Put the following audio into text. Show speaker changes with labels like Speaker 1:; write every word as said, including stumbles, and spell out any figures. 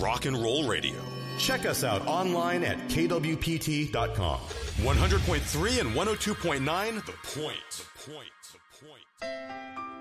Speaker 1: rock and roll radio. Check us out online at K W P T dot com. one hundred point three and one oh two point nine, The Point. The Point. The Point.